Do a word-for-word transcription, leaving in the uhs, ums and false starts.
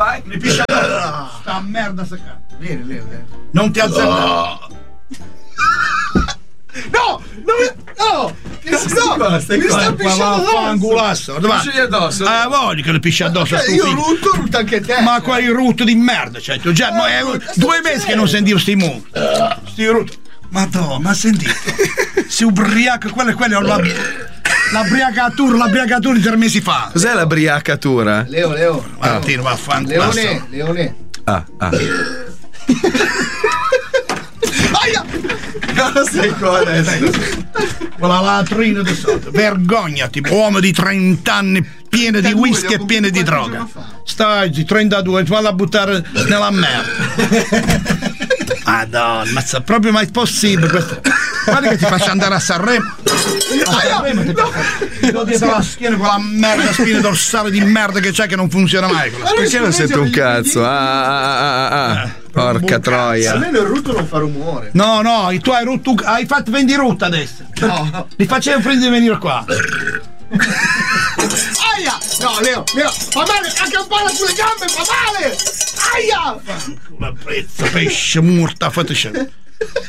vai. Mi piscia addosso. Sta merda sta cazzo. Vieni, vieni, vieni. Non ti alzare. Oh. No! No! No! Stai Mi sta pisciando addosso. addosso. addosso. Ah, voglio che le pisci addosso a sto Io figlio. rutto, rutto anche te. Ma quali rutto di merda, cioè, tu già, ma è due mesi che non sentivo sti mu. Sti rutto. Madonna, ma sentito? Si ubriaca, quello e quello la, la briacatura, la briacatura di tre mesi fa. Cos'è la briacatura? Leo, Leo. Ma tiro, vaffanculo. Leone, Leone. Ah, ah. Aia! Cosa sei qua adesso? Quella latrina di sotto. Vergognati, uomo di trenta anni pieno di whisky e pieno di droga. Stai, trentadue, ti vado a buttare nella merda. Madonna, ma sa proprio mai possibile questo. Guarda che ti faccio andare a Sanremo. A Sanremo ti ti do dietro la schiena quella merda spina dorsale di merda che c'è che non funziona mai. Perché non sento un cazzo? Ah, ah, ah, ah, ah. Porca troia. Almeno il rutto non fa rumore. No, no, tu hai rotto, hai fatto vendi rutta adesso. No. Li facevo prima di venire qua. Aia! No, Leo, Leo, fa male, a campana sulle gambe, fa male! Aia! La prezza, pesce, morta, fateci.